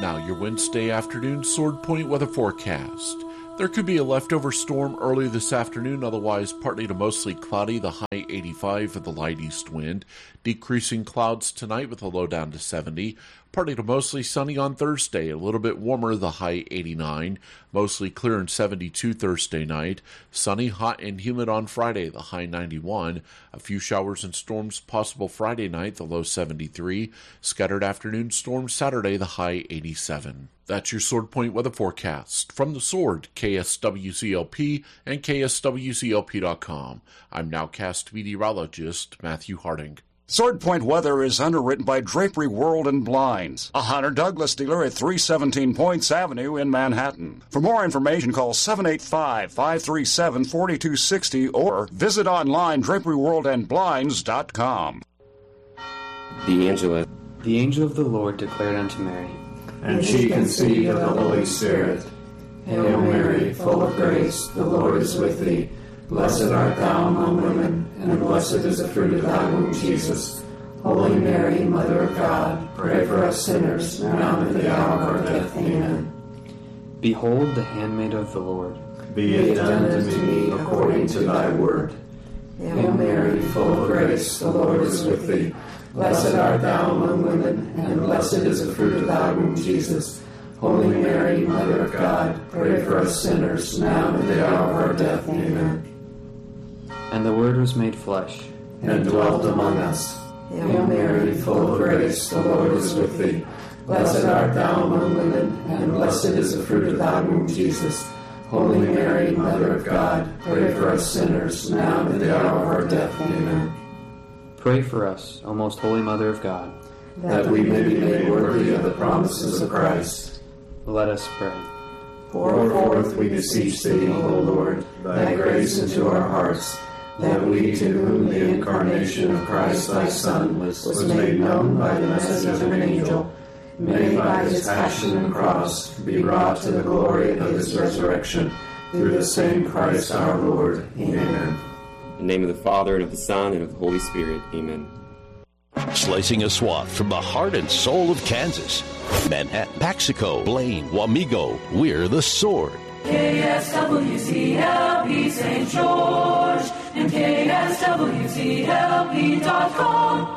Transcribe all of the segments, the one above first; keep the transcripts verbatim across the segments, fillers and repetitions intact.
Now your Wednesday afternoon Sword Point weather forecast. There could be a leftover storm early this afternoon, otherwise partly to mostly cloudy, the high eighty-five with the light east wind. Decreasing clouds tonight with a low down to seventy. Partly to mostly sunny on Thursday, a little bit warmer, the high eighty-nine. Mostly clear and seventy-two Thursday night. Sunny, hot, and humid on Friday, the high ninety-one. A few showers and storms possible Friday night, the low seventy-three. Scattered afternoon storms Saturday, the high eighty-seven. That's your Sword Point weather forecast. From the Sword, K S W C L P and K S W C L P dot com. I'm nowcast meteorologist Matthew Harding. Sword Point weather is underwritten by Drapery World and Blinds, a Hunter Douglas dealer at three seventeen Points Avenue in Manhattan. For more information, call seven eight five, five three seven, four two six zero or visit online drapery world and blinds dot com. The angel, the angel of the Lord declared unto Mary, and she conceived of the Holy Spirit. Hail Mary, full of grace, the Lord is with thee. Blessed art thou among women, and blessed is the fruit of thy womb, Jesus. Holy Mary, Mother of God, pray for us sinners, now and at the hour of our death. Amen. Behold the handmaid of the Lord. Be it done unto me according to thy word. Hail Mary, full of grace, the Lord is with thee. Blessed art thou among women, and blessed is the fruit of thy womb, Jesus. Holy Mary, Mother of God, pray for us sinners, now and at the hour of our death. Amen. And the Word was made flesh, and dwelt among us. Hail Mary, full of grace, the Lord is with thee. Blessed art thou among women, and blessed is the fruit of thy womb, Jesus. Holy Mary, Mother of God, pray for us sinners, now and at the hour of our death. Amen. Pray for us, O most holy Mother of God, that we may be made worthy of the promises of Christ. Let us pray. Pour forth, we beseech thee, O Lord, thy grace into our hearts, that we, to whom the incarnation of Christ thy Son was, was made known by the message of an angel, may by his passion and cross be brought to the glory of his resurrection, through the same Christ our Lord. Amen. In the name of the Father, and of the Son, and of the Holy Spirit. Amen. Slicing a swath from the heart and soul of Kansas. Manhattan, Paxico, Blaine, Wamego, we're the Sword. K S W C L P Saint George and K S W C L P dot com.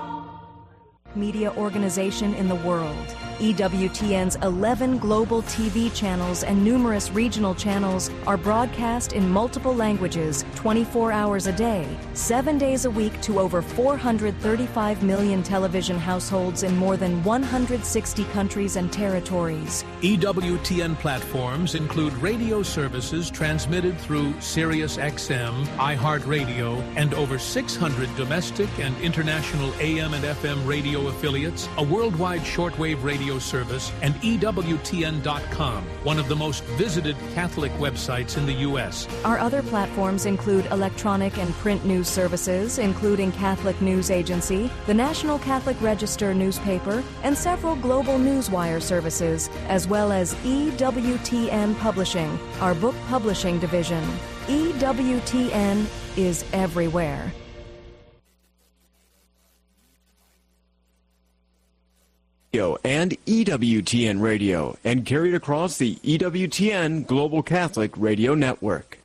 Media organization in the world. E W T N's eleven global T V channels and numerous regional channels are broadcast in multiple languages twenty-four hours a day, seven days a week to over four hundred thirty-five million television households in more than one hundred sixty countries and territories. E W T N platforms include radio services transmitted through Sirius X M, iHeartRadio, and over six hundred domestic and international A M and F M radio affiliates, a worldwide shortwave radio service, and E W T N dot com, one of the most visited Catholic websites in the U S. Our other platforms include electronic and print news services, including Catholic News Agency, the National Catholic Register newspaper, and several global newswire services, as well as E W T N Publishing, our book publishing division. E W T N is everywhere. And E W T N Radio, and carried across the E W T N Global Catholic Radio Network.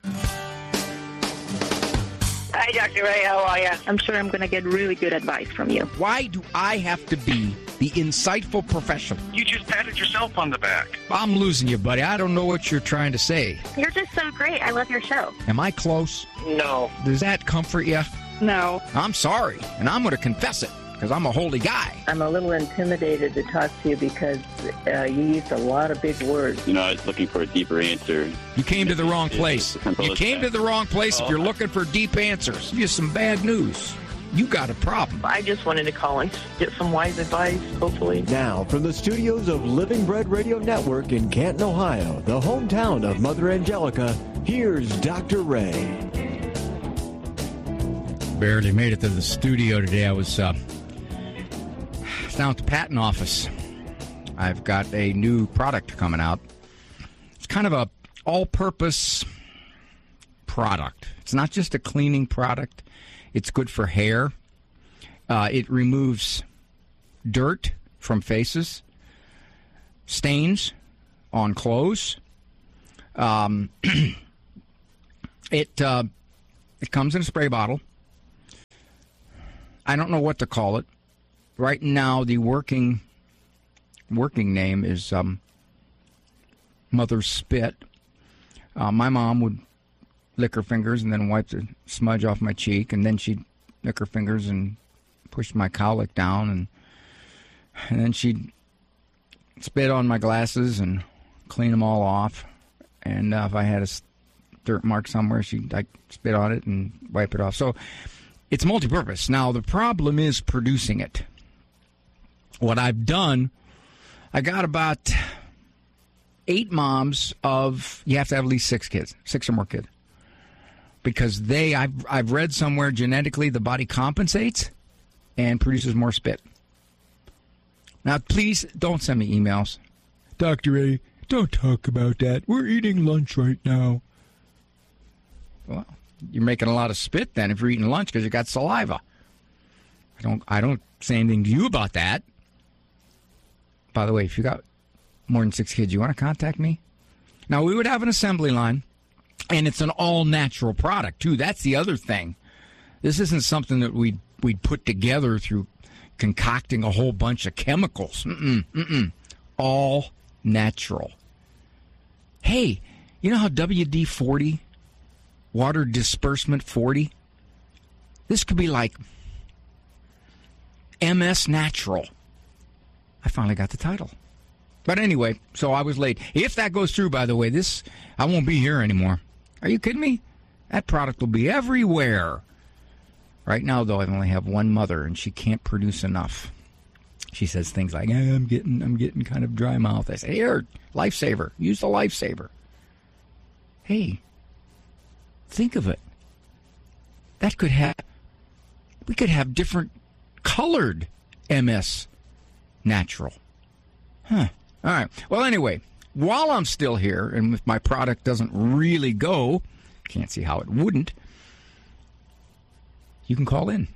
Hi, Doctor Ray. How are you? I'm sure I'm going to get really good advice from you. Why do I have to be the insightful professional? You just patted yourself on the back. I'm losing you, buddy. I don't know what you're trying to say. You're just so great. I love your show. Am I close? No. Does that comfort you? No. I'm sorry, and I'm going to confess it, because I'm a holy guy. I'm a little intimidated to talk to you because uh, you used a lot of big words. You know, I was looking for a deeper answer. You came to the wrong place. You came to the wrong place if you're looking for deep answers. Here's some bad news. You got a problem. I just wanted to call and get some wise advice, hopefully. Now, from the studios of Living Bread Radio Network in Canton, Ohio, the hometown of Mother Angelica, here's Doctor Ray. Barely made it to the studio today. I was... Uh, down at the patent office. I've got a new product coming out. It's kind of a all-purpose product. It's not just a cleaning product. It's good for hair. Uh, it removes dirt from faces. stains on clothes. Um, it uh, it comes in a spray bottle. I don't know what to call it. Right now, the working working name is um, Mother's Spit. Uh, my mom would lick her fingers and then wipe the smudge off my cheek, and then she'd lick her fingers and push my cowlick down, and and then she'd spit on my glasses and clean them all off. And uh, if I had a dirt mark somewhere, she'd like spit on it and wipe it off. So it's multi-purpose. Now, the problem is producing it. What I've done, I got about eight moms of, you have to have at least six kids, six or more kids. Because they, I've, I've read somewhere genetically the body compensates and produces more spit. Now, please don't send me emails. Doctor A, don't talk about that. We're eating lunch right now. Well, you're making a lot of spit then if you're eating lunch because you got saliva. I don't, I don't say anything to you about that. By the way, if you got more than six kids, you want to contact me? Now, we would have an assembly line, and it's an all-natural product, too. That's the other thing. This isn't something that we'd, we'd put together through concocting a whole bunch of chemicals. Mm-mm, mm-mm. All natural. Hey, you know how W D forty, water disbursement forty, this could be like M S Natural. I finally got the title. But anyway, so I was late. If that goes through, by the way, this, I won't be here anymore. Are you kidding me? That product will be everywhere. Right now, though, I only have one mother, and she can't produce enough. She says things like, eh, I'm getting I'm getting kind of dry mouth. I say, here, Lifesaver. Use the Lifesaver. Hey, think of it. That could have, we could have different colored M S Natural. Huh. All right. Well, anyway, while I'm still here, and if my product doesn't really go, can't see how it wouldn't, you can call in.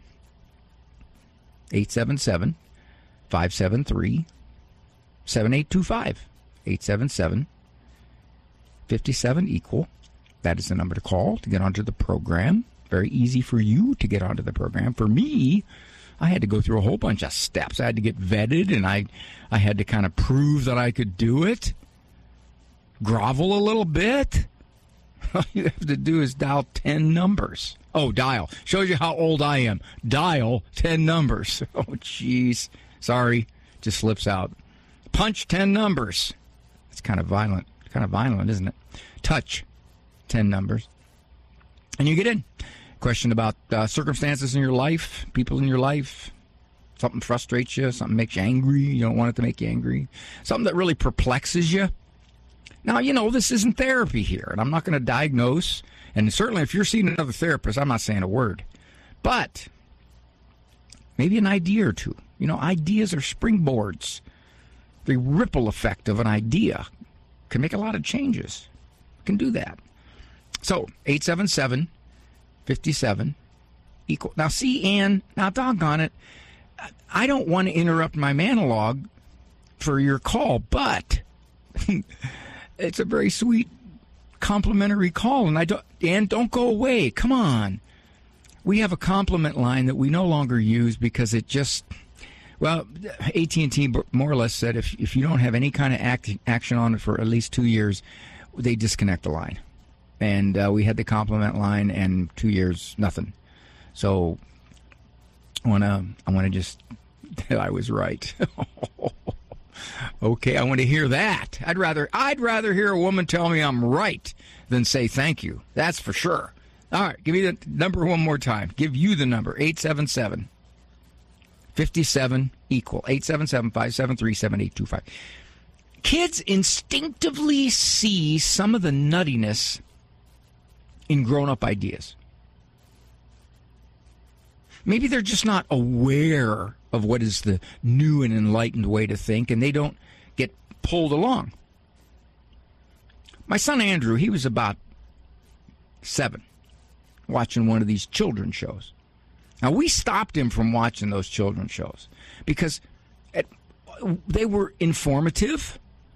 eight seven seven, five seven three, seven eight two five. eight seven seven, five seven, equal. That is the number to call to get onto the program. Very easy for you to get onto the program. For me, I had to go through a whole bunch of steps. I had to get vetted, and I, I had to kind of prove that I could do it. Grovel a little bit. All you have to do is dial ten numbers. Oh, dial. Shows you how old I am. Dial ten numbers. Oh, jeez. Sorry. Just slips out. Punch ten numbers. It's kind of violent. Kind of violent, isn't it? Touch ten numbers. And you get in. Question about uh, circumstances in your life, people in your life. Something frustrates you. Something makes you angry. You don't want it to make you angry. Something that really perplexes you. Now, you know, this isn't therapy here, and I'm not going to diagnose. And certainly if you're seeing another therapist, I'm not saying a word. But maybe an idea or two. You know, ideas are springboards. The ripple effect of an idea can make a lot of changes. Can do that. So, eight seven seven, five seven, equal. Now, see, Ann, now, doggone it, I don't want to interrupt my monologue for your call, but it's a very sweet complimentary call, and I don't, Ann, don't go away. Come on. We have a compliment line that we no longer use because it just, well, A T and T more or less said if if you don't have any kind of act, action on it for at least two years, they disconnect the line. And uh, we had the compliment line, and two years, nothing. So I want to I want to just, I was right. Okay, I want to hear that. I'd rather I'd rather hear a woman tell me I'm right than say thank you. That's for sure. All right, give me the number one more time. Give you the number, eight seven seven, five seven, equal. eight seven seven, five seven three, seven eight two five. Kids instinctively see some of the nuttiness in grown-up ideas. Maybe they're just not aware of what is the new and enlightened way to think, and they don't get pulled along. My son Andrew, he was about seven, watching one of these children's shows. Now, we stopped him from watching those children's shows because it, they were informative,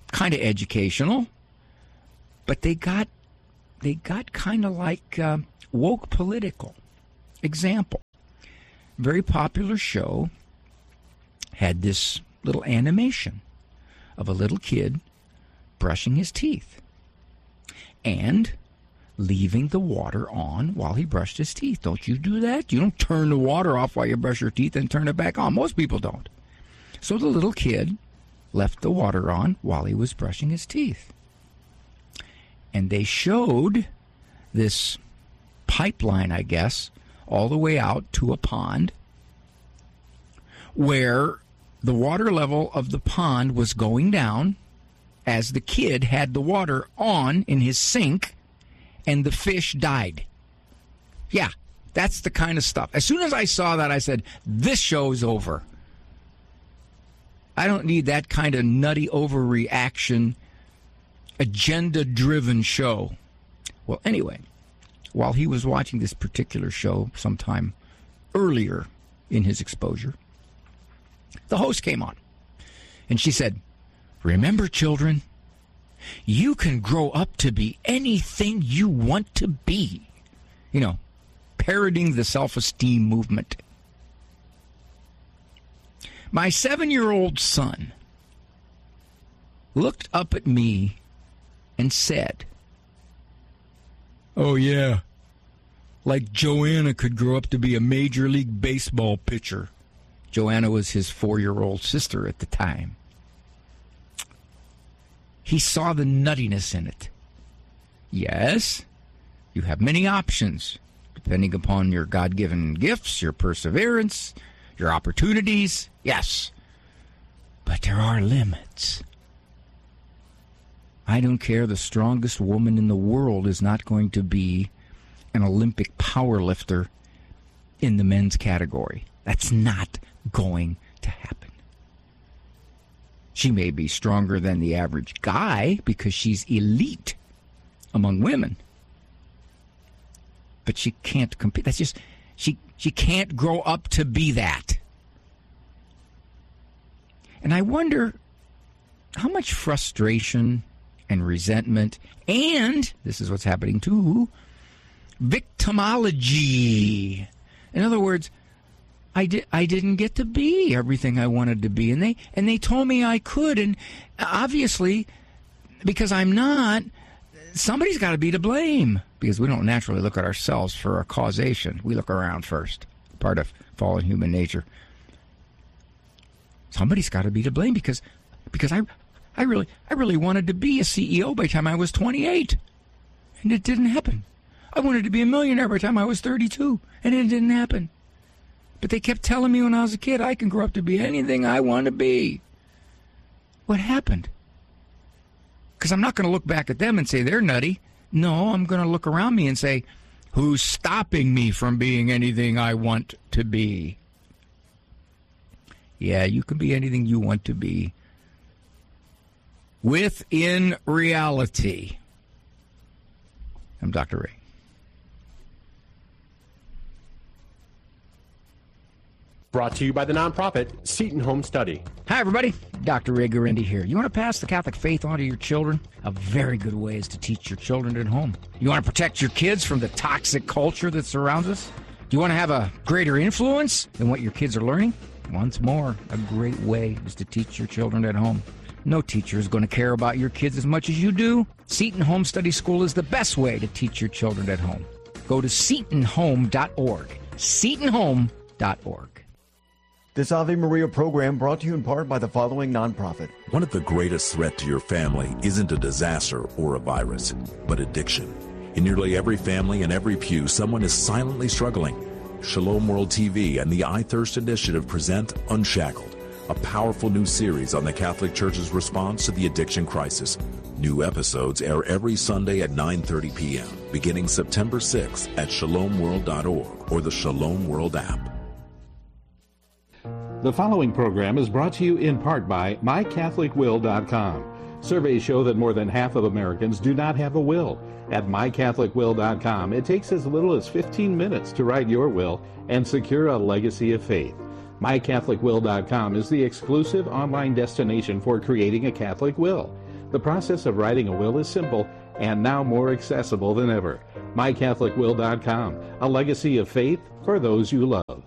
kind of educational, but they got they got kind of like uh, woke political. Example, very popular show had this little animation of a little kid brushing his teeth and leaving the water on while he brushed his teeth. Don't you do that? You don't turn the water off while you brush your teeth and turn it back on. Most people don't. So the little kid left the water on while he was brushing his teeth. And they showed this pipeline, I guess, all the way out to a pond where the water level of the pond was going down as the kid had the water on in his sink and the fish died. Yeah, that's the kind of stuff. As soon as I saw that, I said, this show's over. I don't need that kind of nutty overreaction, agenda-driven show. Well, anyway, while he was watching this particular show sometime earlier in his exposure, the host came on, and she said, remember, children, you can grow up to be anything you want to be. You know, parroting the self-esteem movement. My seven-year-old son looked up at me and said, oh, yeah, like Joanna could grow up to be a Major League Baseball pitcher. Joanna was his four-year-old sister at the time. He saw the nuttiness in it. Yes, you have many options, depending upon your God-given gifts, your perseverance, your opportunities. Yes, but there are limits. I don't care. The strongest woman in the world is not going to be an Olympic power lifter in the men's category. That's not going to happen. She may be stronger than the average guy because she's elite among women. But she can't compete. That's just, she, she can't grow up to be that. And I wonder how much frustration and resentment, and, this is what's happening too, victimology. In other words, I, di- I didn't get to be everything I wanted to be, and they and they told me I could, and obviously, because I'm not, somebody's got to be to blame, because we don't naturally look at ourselves for a causation. We look around first, part of fallen human nature. Somebody's got to be to blame, because because I I really I really wanted to be a C E O by the time I was twenty-eight, and it didn't happen. I wanted to be a millionaire by the time I was thirty-two, and it didn't happen. But they kept telling me when I was a kid, I can grow up to be anything I want to be. What happened? Because I'm not going to look back at them and say they're nutty. No, I'm going to look around me and say, who's stopping me from being anything I want to be? Yeah, you can be anything you want to be within reality. I'm Doctor Ray. Brought to you by the nonprofit Seton Home Study. Hi, everybody. Doctor Ray Guarendi here. You want to pass the Catholic faith on to your children? A very good way is to teach your children at home. You want to protect your kids from the toxic culture that surrounds us? Do you want to have a greater influence than what your kids are learning? Once more, a great way is to teach your children at home. No teacher is going to care about your kids as much as you do. Seton Home Study School is the best way to teach your children at home. Go to seton home dot org. seton home dot org. This Ave Maria program brought to you in part by the following nonprofit. One of the greatest threats to your family isn't a disaster or a virus, but addiction. In nearly every family and every pew, someone is silently struggling. Shalom World T V and the I Thirst Initiative present Unshackled, a powerful new series on the Catholic Church's response to the addiction crisis. New episodes air every Sunday at nine thirty p.m., beginning September sixth at shalom world dot org or the Shalom World app. The following program is brought to you in part by my catholic will dot com. Surveys show that more than half of Americans do not have a will. At my catholic will dot com, it takes as little as fifteen minutes to write your will and secure a legacy of faith. my catholic will dot com is the exclusive online destination for creating a Catholic will. The process of writing a will is simple and now more accessible than ever. my catholic will dot com, a legacy of faith for those you love.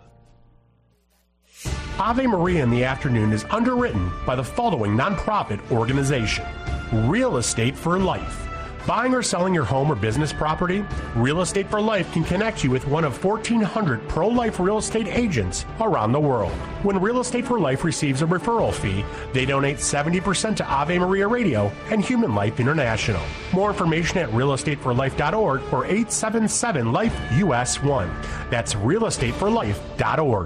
Ave Maria in the Afternoon is underwritten by the following nonprofit organization: Real Estate for Life. Buying or selling your home or business property? Real Estate for Life can connect you with one of fourteen hundred pro-life real estate agents around the world. When Real Estate for Life receives a referral fee, they donate seventy percent to Ave Maria Radio and Human Life International. More information at real estate for life dot org or eight seven seven life U S one. That's real estate for life dot org.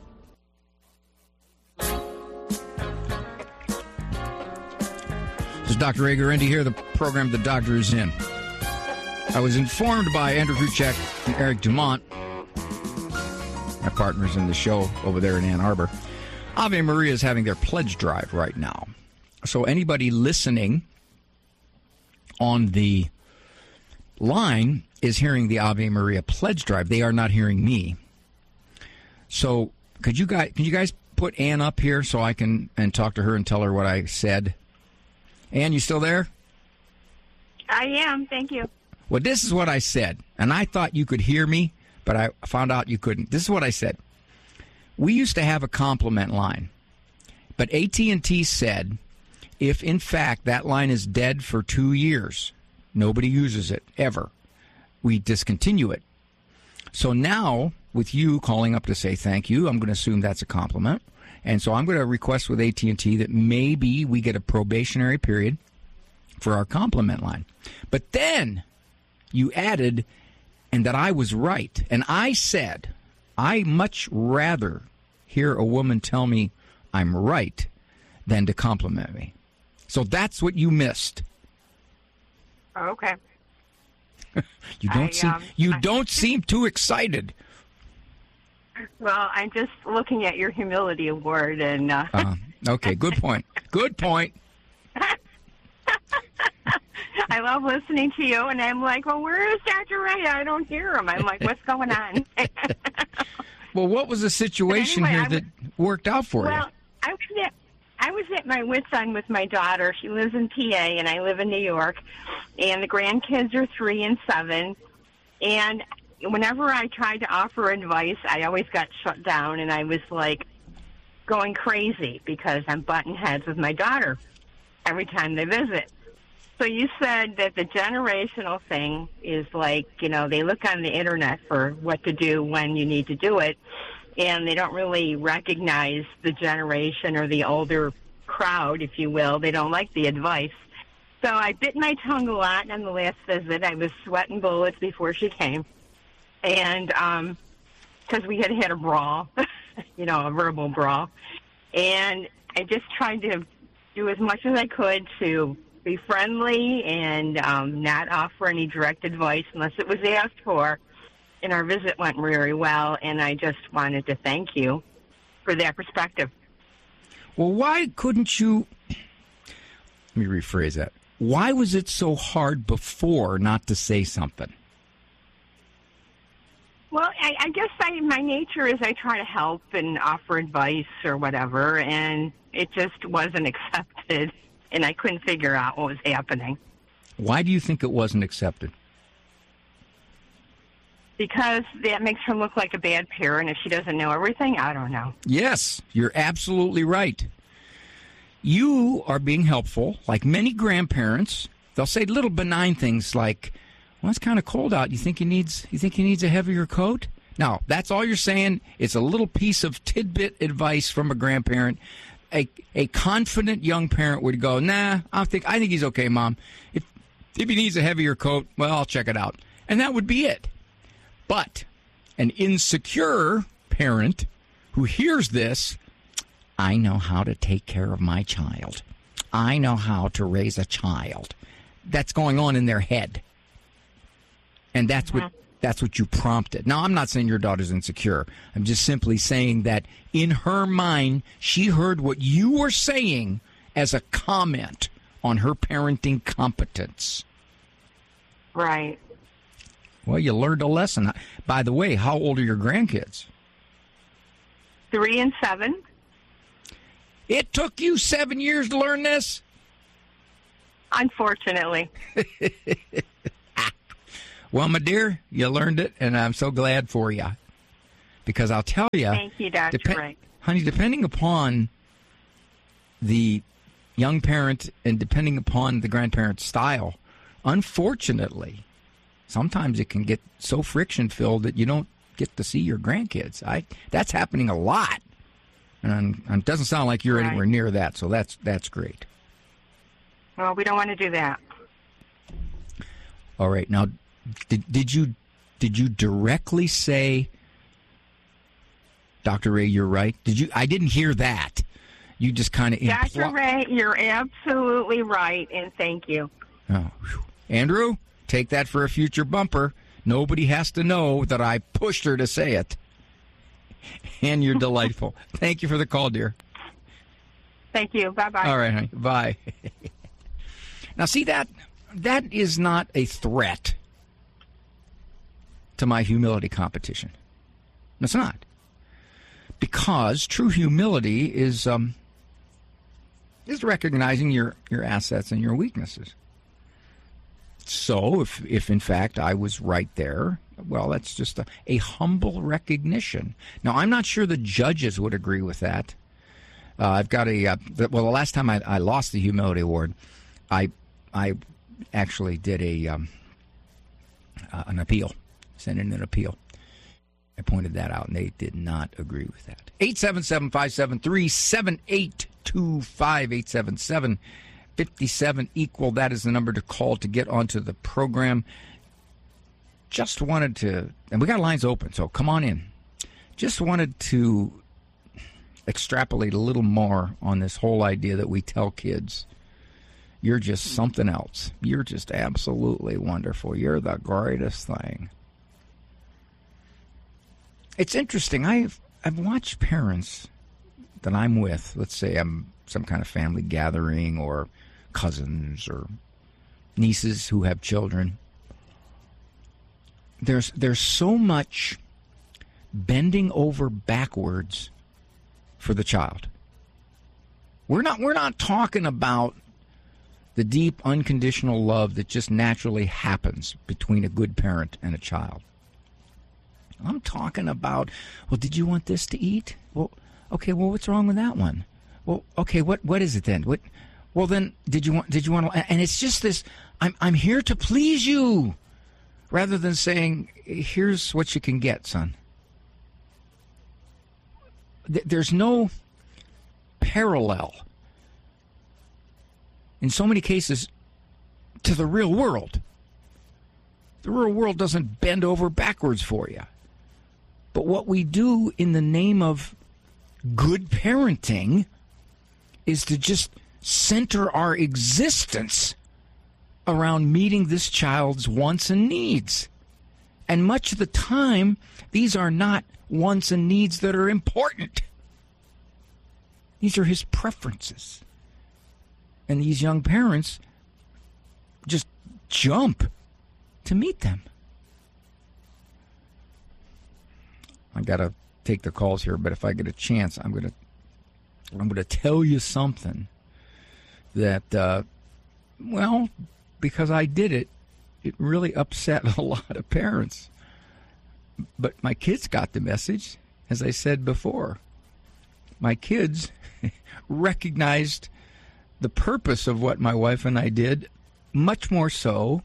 This is Doctor Ray Guarendi here, the program The Doctor is In. I was informed by Andrew Kruchek and Eric Dumont, my partners in the show over there in Ann Arbor. Ave Maria is having their pledge drive right now. So anybody listening on the line is hearing the Ave Maria pledge drive. They are not hearing me. So could you guys, can you guys put Ann up here so I can and talk to her and tell her what I said? Ann, you still there? I am, thank you. Well, this is what I said, and I thought you could hear me, but I found out you couldn't. This is what I said. We used to have a compliment line, but A T and T said if, in fact, that line is dead for two years, nobody uses it, ever, we discontinue it. So now, with you calling up to say thank you, I'm going to assume that's a compliment. And so I'm going to request with A T and T that maybe we get a probationary period for our compliment line. But then you added, and that I was right. And I said, I much rather hear a woman tell me I'm right than to compliment me. So that's what you missed. Oh, okay. you don't I, seem um, you I, don't seem too excited. Well, I'm just looking at your humility award, and uh... uh, okay, good point. Good point. I love listening to you, and I'm like, well, where is Doctor Ray? I don't hear him. I'm like, what's going on? Well, what was the situation anyway, here that worked out for well, you? Well, I was at I was at my wit's end with my daughter. She lives in P A, and I live in New York, and the grandkids are three and seven, and whenever I tried to offer advice, I always got shut down, and I was like going crazy because I'm butting heads with my daughter every time they visit. So you said that the generational thing is like, you know, they look on the internet for what to do when you need to do it, and they don't really recognize the generation or the older crowd, if you will. They don't like the advice. So I bit my tongue a lot on the last visit. I was sweating bullets before she came. And um, because we had had a brawl, you know, a verbal brawl. And I just tried to do as much as I could to be friendly and um, not offer any direct advice unless it was asked for. And our visit went very well, and I just wanted to thank you for that perspective. Well, why couldn't you... Let me rephrase that. Why was it so hard before not to say something? Well, I, I guess I, my nature is I try to help and offer advice or whatever, and it just wasn't accepted, and I couldn't figure out what was happening. Why do you think it wasn't accepted? Because that makes her look like a bad parent if she doesn't know everything. I don't know. Yes, you're absolutely right. You are being helpful, like many grandparents. They'll say little benign things like, well, it's kind of cold out. You think he needs you think he needs a heavier coat? No, that's all you're saying. It's a little piece of tidbit advice from a grandparent. A a confident young parent would go, nah, I think I think he's okay, Mom. If if he needs a heavier coat, well, I'll check it out. And that would be it. But an insecure parent who hears this, I know how to take care of my child. I know how to raise a child. That's going on in their head. And that's what that's what you prompted. Now, I'm not saying your daughter's insecure. I'm just simply saying that in her mind, she heard what you were saying as a comment on her parenting competence. Right. Well, you learned a lesson. By the way, how old are your grandkids? Three and seven. It took you seven years to learn this? Unfortunately. Well, my dear, you learned it, and I'm so glad for you. Because I'll tell you, Thank you, Doctor Dep- Ray. honey, depending upon the young parent and depending upon the grandparent's style, unfortunately, sometimes it can get so friction-filled that you don't get to see your grandkids. I That's happening a lot. And, and it doesn't sound like you're Right. anywhere near that, so that's that's great. Well, we don't want to do that. All right. Now, did did you did you directly say, Doctor Ray, you're right? Did you? I didn't hear that. You just kind of Doctor Ray, you're absolutely right, and thank you. Oh, whew. Andrew, take that for a future bumper. Nobody has to know that I pushed her to say it. And you're delightful. Thank you for the call, dear. Thank you. Bye-bye. All right, honey. Bye. Now, see, that that is not a threat to my humility competition. It's not. Because true humility is um, is recognizing your, your assets and your weaknesses. So, if, if in fact I was right there, well, that's just a, a humble recognition. Now, I'm not sure the judges would agree with that. Uh, I've got a, uh, the, well, the last time I, I lost the Humility Award, I I actually did a um, uh, an appeal, sent in an appeal. I pointed that out, and they did not agree with that. eight seven seven, five seven three, seven eight two five, eight seven seven, five seven equal. That is the number to call to get onto the program. Just wanted to, and we got lines open, so come on in. Just wanted to extrapolate a little more on this whole idea that we tell kids, you're just something else. You're just absolutely wonderful. You're the greatest thing. It's interesting. I've I've watched parents that I'm with, let's say I'm some kind of family gathering or cousins or nieces who have children. There's there's so much bending over backwards for the child. We're not we're not talking about the deep unconditional love that just naturally happens between a good parent and a child. I'm talking about, well, did you want this to eat? Well, okay, well, what's wrong with that one? Well, okay, what what is it then? What? Well, then, did you want? Did you want? To, and it's just this. I'm I'm here to please you, rather than saying, here's what you can get, son. There's no parallel in so many cases to the real world. The real world doesn't bend over backwards for you. But what we do in the name of good parenting is to just center our existence around meeting this child's wants and needs. And much of the time, these are not wants and needs that are important. These are his preferences. And these young parents just jump to meet them. I got to take the calls here, but if I get a chance, I'm going to I'm going to tell you something that, uh, well, because I did it, it really upset a lot of parents. But my kids got the message, as I said before. My kids recognized the purpose of what my wife and I did much more so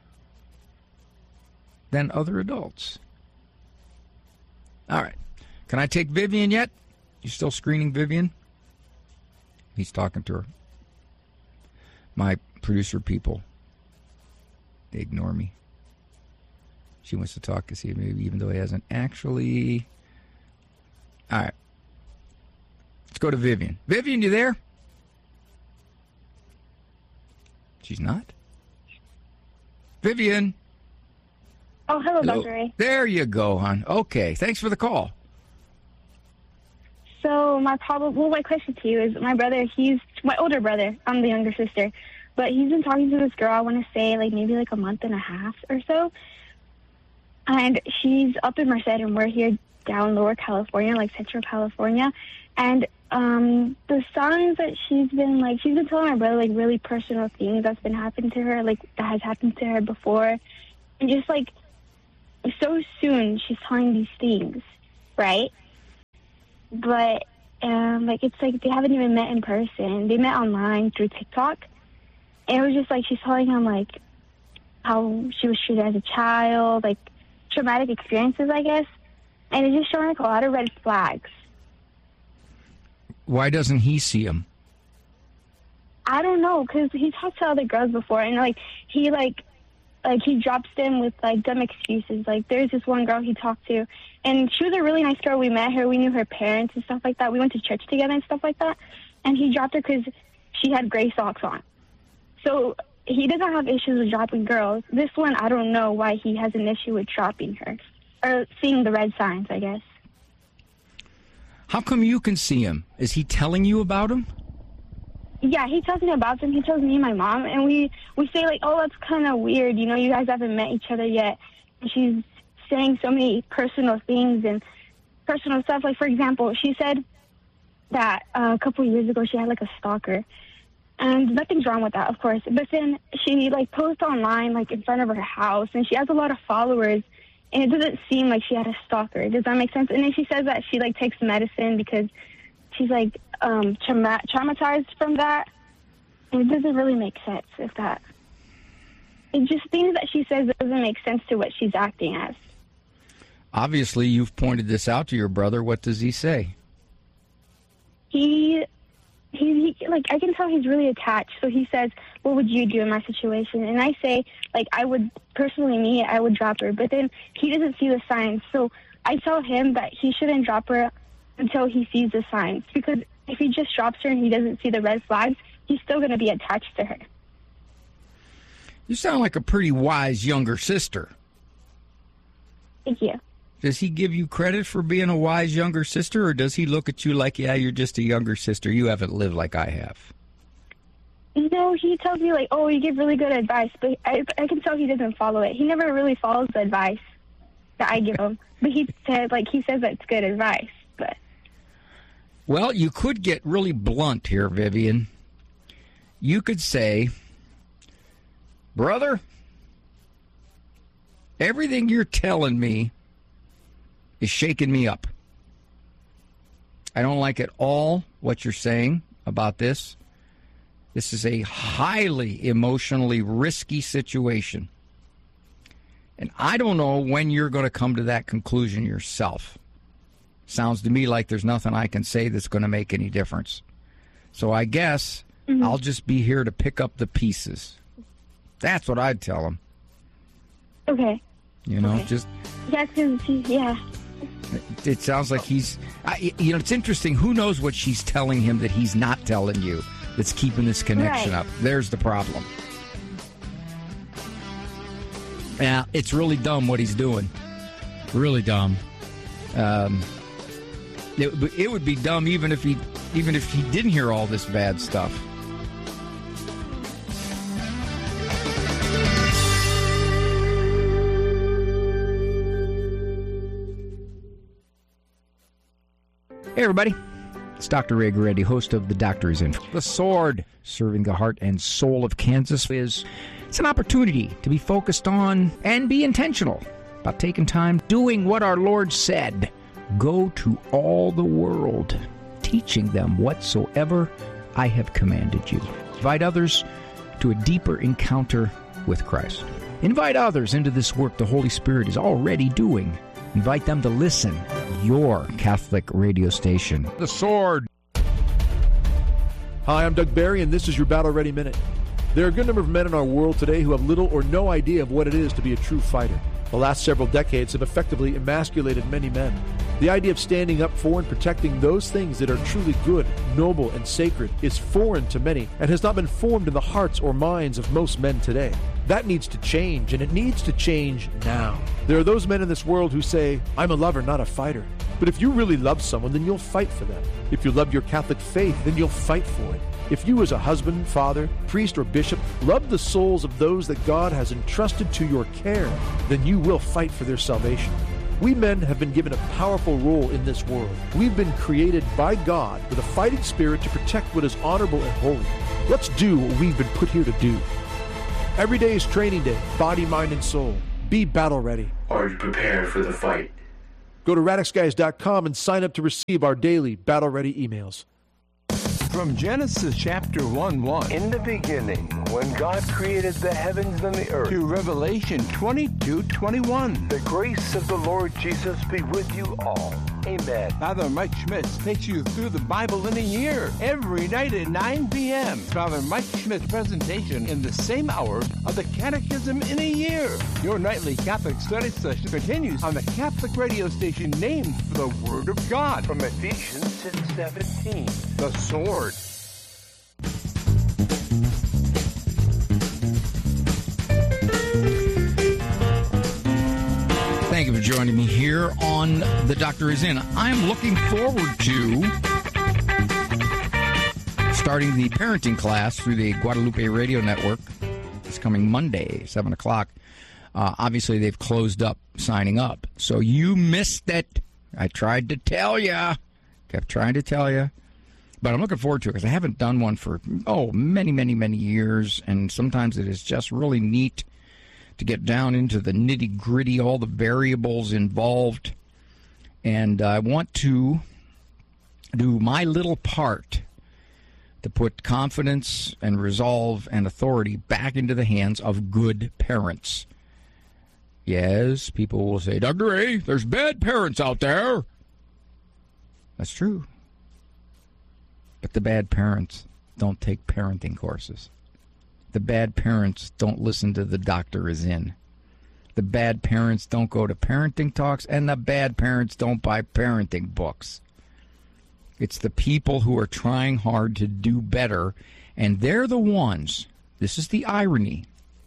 than other adults. All right. Can I take Vivian yet? You still screening Vivian? He's talking to her. My producer people, they ignore me. She wants to talk to see maybe even though he hasn't actually. All right. Let's go to Vivian. Vivian, you there? She's not. Vivian. Oh, hello, hello. Doctor Ray. There you go, hon. Okay, thanks for the call. So my problem, well, my question to you is, my brother, he's my older brother. I'm the younger sister, but he's been talking to this girl. I want to say like maybe like a month and a half or so, and she's up in Merced, and we're here down lower California, like Central California. And um, the songs that she's been, like, she's been telling my brother, like, really personal things that's been happening to her, like, that has happened to her before. And just, like, so soon she's telling these things, right? But, um, like, it's like they haven't even met in person. They met online through TikTok. And it was just, like, she's telling him, like, how she was treated as a child, like, traumatic experiences, I guess. And it's just showing, like, a lot of red flags. Why doesn't he see him? I don't know, because he talked to other girls before, and, like, he, like, like, he drops them with, like, dumb excuses. Like, there's this one girl he talked to, and she was a really nice girl. We met her. We knew her parents and stuff like that. We went to church together and stuff like that. And he dropped her because she had gray socks on. So he doesn't have issues with dropping girls. This one, I don't know why he has an issue with dropping her. Or seeing the red signs, I guess. How come you can see him? Is he telling you about him? Yeah, he tells me about them. He tells me and my mom, and we, we say, like, oh, that's kind of weird. You know, you guys haven't met each other yet. And she's saying so many personal things and personal stuff. Like, for example, she said that uh, a couple of years ago she had, like, a stalker. And nothing's wrong with that, of course. But then she, like, posts online, like, in front of her house, and she has a lot of followers. And it doesn't seem like she had a stalker. Does that make sense? And then she says that she, like, takes medicine because she's, like, um, trauma- traumatized from that. And it doesn't really make sense if that... It's just things that she says doesn't make sense to what she's acting as. Obviously, you've pointed this out to your brother. What does he say? He... He, he, like, I can tell he's really attached. So he says, what would you do in my situation? And I say, like, I would, personally, me, I would drop her. But then he doesn't see the signs. So I tell him that he shouldn't drop her until he sees the signs. Because if he just drops her and he doesn't see the red flags, he's still going to be attached to her. You sound like a pretty wise younger sister. Thank you. Does he give you credit for being a wise younger sister, or does he look at you like, yeah, you're just a younger sister, you haven't lived like I have? No, he tells me, like, oh, you give really good advice, but I, I can tell he doesn't follow it. He never really follows the advice that I give him. But he said, like, he says that's good advice, but... Well, you could get really blunt here, Vivian. You could say, brother, everything you're telling me is shaking me up. I don't like at all what you're saying about this. This is a highly emotionally risky situation. And I don't know when you're going to come to that conclusion yourself. Sounds to me like there's nothing I can say that's going to make any difference. So I guess mm-hmm. I'll just be here to pick up the pieces. That's what I'd tell him. Okay. You know, okay. just... Yeah, cause he, yeah. It sounds like he's, I, you know, it's interesting. Who knows what she's telling him that he's not telling you that's keeping this connection right. up? There's the problem. Yeah, it's really dumb what he's doing. Really dumb. Um, it, it would be dumb even if he, even if he didn't hear all this bad stuff. Hey, everybody. It's Doctor Ray Guarendi, host of The Doctor Is In. The Sword, serving the heart and soul of Kansas, is it's an opportunity to be focused on and be intentional about taking time doing what our Lord said. Go to all the world, teaching them whatsoever I have commanded you. Invite others to a deeper encounter with Christ. Invite others into this work the Holy Spirit is already doing. Invite them to listen. Your Catholic radio station. The Sword. Hi, I'm Doug Barry, and this is your Battle Ready Minute. There are a good number of men in our world today who have little or no idea of what it is to be a true fighter. The last several decades have effectively emasculated many men. The idea of standing up for and protecting those things that are truly good, noble, and sacred is foreign to many and has not been formed in the hearts or minds of most men today. That needs to change, and it needs to change now. There are those men in this world who say, I'm a lover, not a fighter. But if you really love someone, then you'll fight for them. If you love your Catholic faith, then you'll fight for it. If you as a husband, father, priest, or bishop love the souls of those that God has entrusted to your care, then you will fight for their salvation. We men have been given a powerful role in this world. We've been created by God with a fighting spirit to protect what is honorable and holy. Let's do what we've been put here to do. Every day is training day, body, mind, and soul. Be battle ready. Are you prepared for the fight? Go to radix guys dot com and sign up to receive our daily battle ready emails. From Genesis chapter one one, in the beginning, when God created the heavens and the earth, to Revelation twenty-two twenty-one, the grace of the Lord Jesus be with you all. Amen. Father Mike Schmitz takes you through the Bible in a year, every night at nine p.m. Father Mike Schmitz presentation in the same hour of the Catechism in a year. Your nightly Catholic study session continues on the Catholic radio station named for the Word of God. From Ephesians six seventeen, the sword. Thank you for joining me here on The Doctor Is In. I'm looking forward to starting the parenting class through the Guadalupe Radio Network. It's coming Monday, seven o'clock. Uh, obviously, they've closed up signing up. So you missed it. I tried to tell you. Kept trying to tell you. But I'm looking forward to it because I haven't done one for, oh, many, many, many years. And sometimes it is just really neat to get down into the nitty-gritty, all the variables involved. And I want to do my little part to put confidence and resolve and authority back into the hands of good parents. Yes, people will say, Doctor A, there's bad parents out there. That's true. But the bad parents don't take parenting courses. The bad parents don't listen to The Doctor Is In. The bad parents don't go to parenting talks, and the bad parents don't buy parenting books. It's the people who are trying hard to do better, and they're the ones, this is the irony,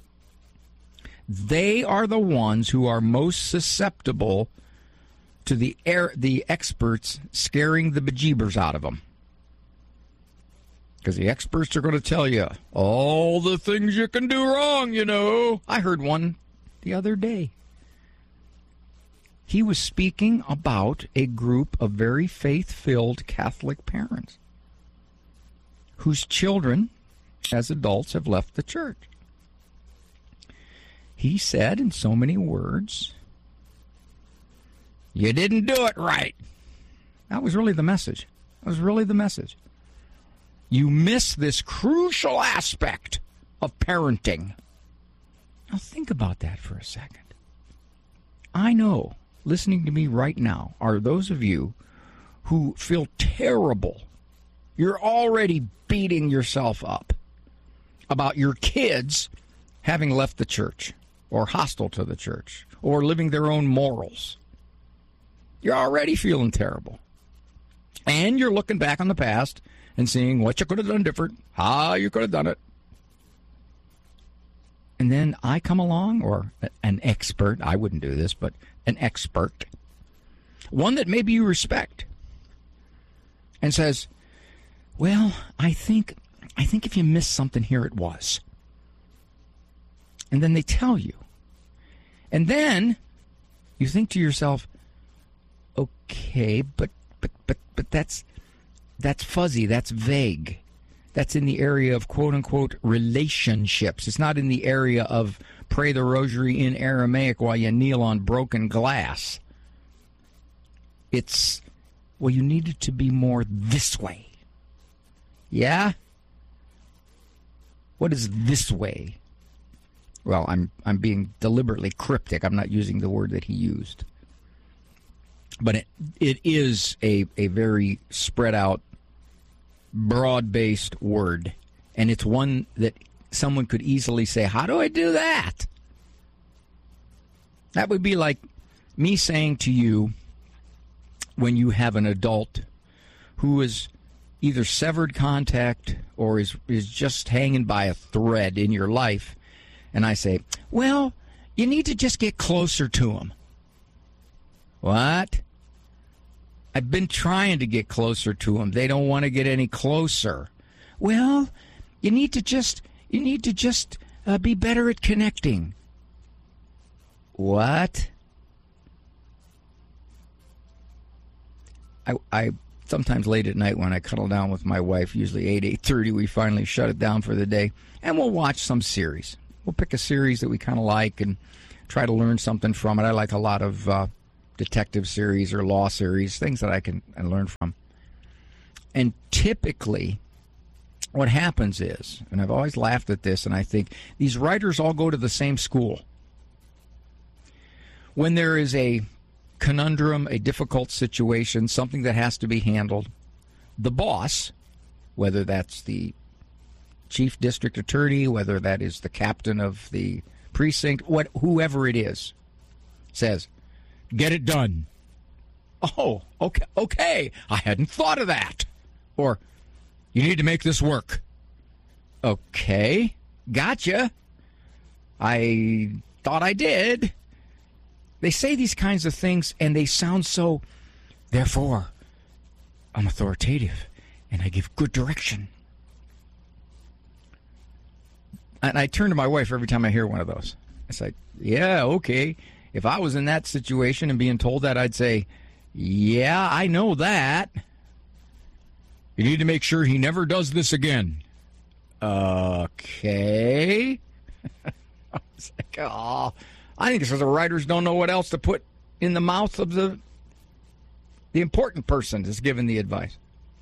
they are the ones who are most susceptible to the air, the experts scaring the bejeebers out of them. Because the experts are going to tell you all the things you can do wrong, you know. I heard one the other day. He was speaking about a group of very faith-filled Catholic parents whose children, as adults, have left the church. He said in so many words, you didn't do it right. That was really the message. That was really the message. You miss this crucial aspect of parenting. Now think about that for a second. I know, listening to me right now, are those of you who feel terrible. You're already beating yourself up about your kids having left the church or hostile to the church or living their own morals. You're already feeling terrible. And you're looking back on the past and seeing what you could have done different, how you could have done it. And then I come along, or an expert, I wouldn't do this, but an expert, one that maybe you respect, and says, well, I think, I think if you missed something here, it was. And then they tell you. And then you think to yourself, okay, but, but, but, but that's, That's fuzzy. That's vague. That's in the area of quote-unquote relationships. It's not in the area of pray the rosary in Aramaic while you kneel on broken glass. It's, well, you need it to be more this way. Yeah? What is this way? Well, I'm I'm being deliberately cryptic. I'm not using the word that he used. But it it is a, a very spread out, broad-based word, and it's one that someone could easily say, how do I do that? That would be like me saying to you, when you have an adult who is either severed contact or is, is just hanging by a thread in your life, and I say, well, you need to just get closer to him. What? I've been trying to get closer to them. They don't want to get any closer. Well, you need to just you need to just uh, be better at connecting. What? I, I sometimes late at night when I cuddle down with my wife, usually eight, eight thirty, we finally shut it down for the day, and we'll watch some series. We'll pick a series that we kind of like and try to learn something from it. I like a lot of uh, detective series or law series, things that I can I learn from. And typically, what happens is, and I've always laughed at this, and I think these writers all go to the same school. When there is a conundrum, a difficult situation, something that has to be handled, the boss, whether that's the chief district attorney, whether that is the captain of the precinct, what whoever it is, says, "Get it done." Oh, okay, okay, I hadn't thought of that. Or, "You need to make this work." Okay, gotcha. I thought I did. They say these kinds of things, and they sound so, therefore, I'm authoritative, and I give good direction. And I turn to my wife every time I hear one of those. I say, yeah, okay. If I was in that situation and being told that, I'd say, yeah, I know that. You need to make sure he never does this again. Okay. I was like, oh, I think it's because the writers don't know what else to put in the mouth of the the important person that's giving the advice.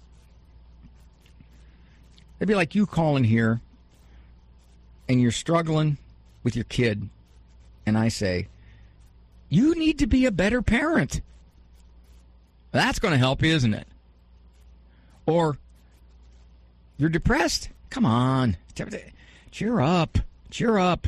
It'd be like you calling here and you're struggling with your kid, and I say, you need to be a better parent. That's going to help you, isn't it? Or, you're depressed? Come on. Cheer up. Cheer up.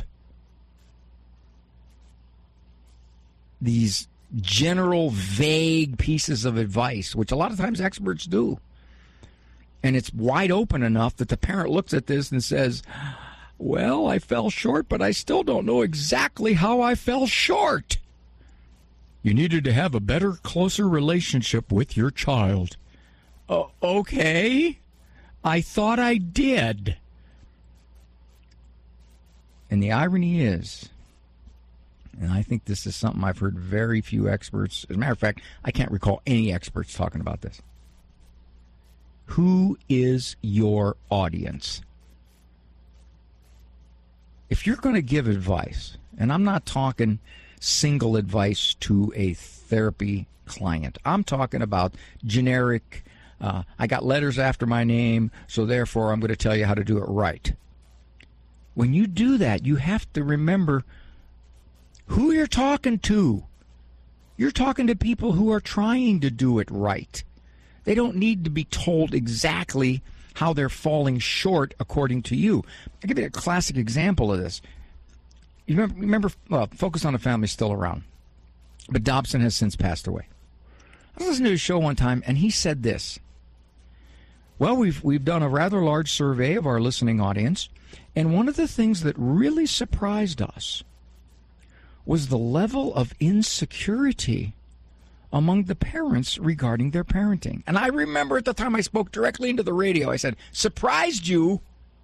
These general, vague pieces of advice, which a lot of times experts do. And it's wide open enough that the parent looks at this and says, well, I fell short, but I still don't know exactly how I fell short. You needed to have a better, closer relationship with your child. Uh, okay. I thought I did. And the irony is, and I think this is something I've heard very few experts, as a matter of fact, I can't recall any experts talking about this. Who is your audience? If you're going to give advice, and I'm not talking single advice to a therapy client, I'm talking about generic, uh, I got letters after my name, so therefore I'm going to tell you how to do it right. When you do that, you have to remember who you're talking to. You're talking to people who are trying to do it right. They don't need to be told exactly how they're falling short according to you. I'll give you a classic example of this. You remember, remember well, Focus on the Family is still around, but Dobson has since passed away. I was listening to a show one time, and he said this. Well, we've we've done a rather large survey of our listening audience, and one of the things that really surprised us was the level of insecurity among the parents regarding their parenting. And I remember at the time I spoke directly into the radio, I said, surprised you?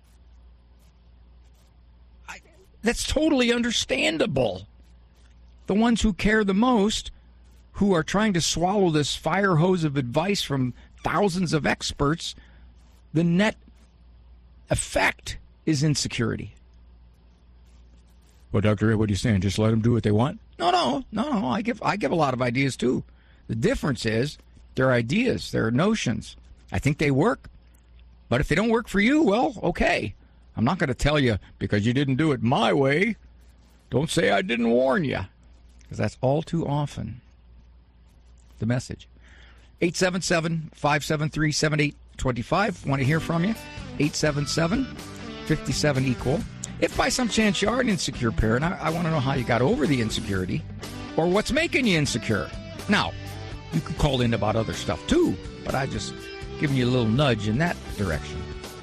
I, that's totally understandable. The ones who care the most, who are trying to swallow this fire hose of advice from thousands of experts, the net effect is insecurity. Well, Doctor Ed, what are you saying? Just let them do what they want? No, no, no, no. I give I give a lot of ideas too. The difference is they're ideas, they're notions. I think they work, but if they don't work for you, well, okay. I'm not going to tell you because you didn't do it my way. Don't say I didn't warn you, because that's all too often the message. eight seven seven, five seven three, seven eight two five. Want to hear from you? eight seven seven, five seven, equal. If by some chance you are an insecure parent, I, I want to know how you got over the insecurity or what's making you insecure. Now, you can call in about other stuff too, but I just giving you a little nudge in that direction.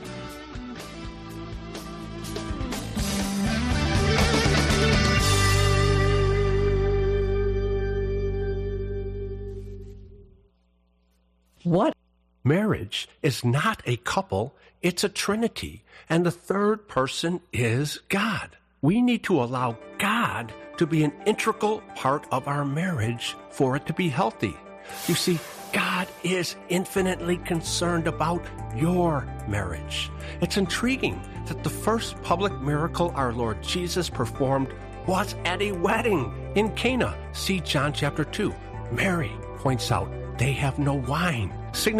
What? Marriage is not a couple, it's a trinity, and the third person is God. We need to allow God to be an integral part of our marriage for it to be healthy. You see, God is infinitely concerned about your marriage. It's intriguing that the first public miracle our Lord Jesus performed was at a wedding in Cana. See John chapter two. Mary points out they have no wine,